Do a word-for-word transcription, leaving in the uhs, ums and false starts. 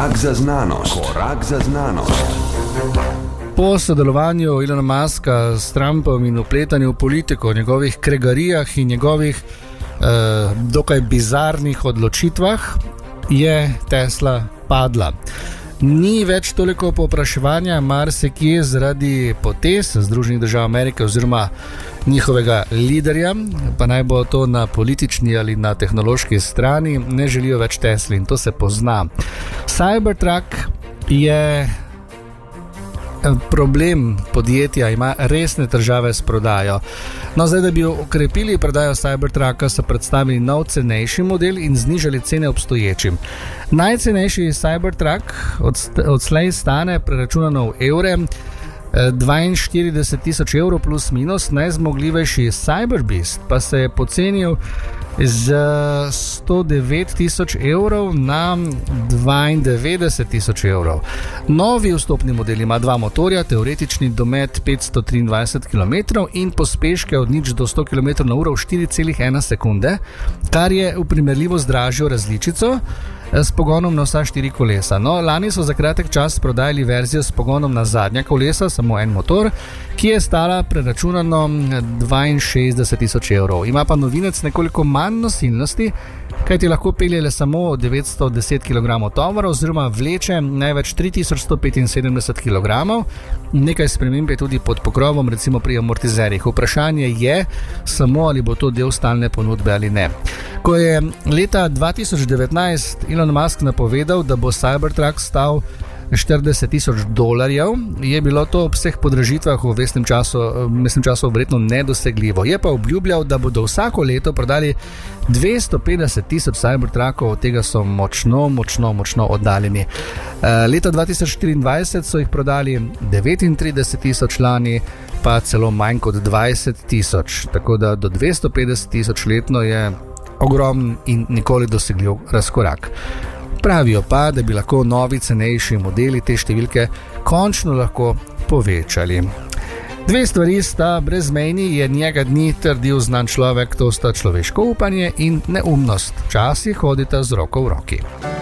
Korak za znanost. Korak za znanost. Po sodelovanju Elona Muska s Trumpom in vpletanju v politiko, njegovih kregarijah in njegovih eh, dokaj bizarnih odločitvah je Tesla padla. Ni več toliko povpraševanja marsikje zaradi potez Združenih držav Amerike oziroma njihovega liderja, pa naj bo to na politični ali na tehnološki strani, ne želijo več Tesli in to se pozna. Cybertruck je problem podjetja, ima resne težave s prodajo. No, zdaj, da bi okrepili prodajo Cybertrucka, so predstavili nov cenejši model in znižali cene obstoječim. Najcenejši Cybertruck odslej stane preračunano v evre dvainštirideset tisoč evrov plus minus, najzmogljivejši Cyberbeast pa se je pocenil z sto devet tisoč evrov na dvaindevetdeset tisoč evrov. Novi vstopni model ima dva motorja, teoretični domet petsto triindvajset kilometrov in pospeške od nič do sto kilometrov na uro v štiri celih ena sekunde, kar je v primerljivo z dražjo različico s pogonom na vsa štiri kolesa. No, lani so za kratek čas prodajali verzijo s pogonom na zadnja kolesa, samo en motor, ki je stala preračunano dvainšestdeset tisoč evrov. Ima pa novinec nekoliko manj nosilnosti, kajti lahko pelje le samo devetsto deset kilogramov tovora oziroma vleče največ tri tisoč sto petinsedemdeset kilogramov. Nekaj sprememb je tudi pod pokrovom, recimo pri amortizerjih. Vprašanje je samo, ali bo to del stalne ponudbe ali ne. Ko je leta dva tisoč devetnajst Elon Musk napovedal, da bo Cybertruck stal štirideset tisoč dolarjev, je bilo to ob vseh podražitvah v vmesnem času, vmesnem času verjetno nedosegljivo. Je pa obljubljal, da bodo vsako leto prodali dvesto petdeset tisoč Cybertruckov, od tega so močno, močno, močno oddaljeni. Leta dva tisoč štiriindvajset so jih prodali devetintrideset tisoč, lani pa celo manj kot dvajset tisoč, tako da do dvesto petdeset tisoč letno je ogromen in nikoli dosegljiv razkorak. Pravijo pa, da bi lahko novi cenejši modeli te številke končno lahko povečali. Dve stvari sta brezmejni, je njega dni trdil znan človek, to sta človeško upanje in neumnost. Včasih hodita z roko v roki.